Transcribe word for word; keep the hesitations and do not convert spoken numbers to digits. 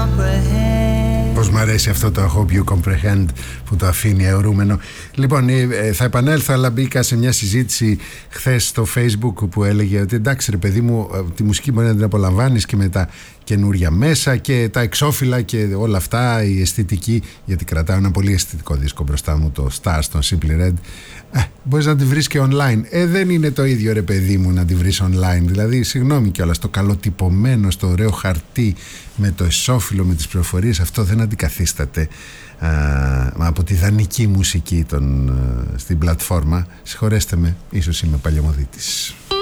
Πώς μ' αρέσει αυτό το I hope you comprehend που το αφήνει αιωρούμενο. Λοιπόν, θα επανέλθω, αλλά μπήκα σε μια συζήτηση χθες στο Facebook που έλεγε ότι εντάξει ρε παιδί μου, τη μουσική μπορεί να την απολαμβάνεις και με τα καινούρια μέσα και τα εξώφυλλα και όλα αυτά, η αισθητική, γιατί κρατάω ένα πολύ αισθητικό δίσκο μπροστά μου, το Stars, τον Simply Red. Ε, μπορείς να τη βρεις και online. Ε, δεν είναι το ίδιο ρε παιδί μου να τη βρεις online. Δηλαδή, συγγνώμη κιόλας, το καλοτυπωμένο στο ωραίο χαρτί με το εσώφυλλο, με τις πληροφορίες, αυτό δεν αντικαθίσταται α, από τη δανεική μουσική των, στην πλατφόρμα. Συγχωρέστε με, ίσως είμαι παλιωμοδίτης.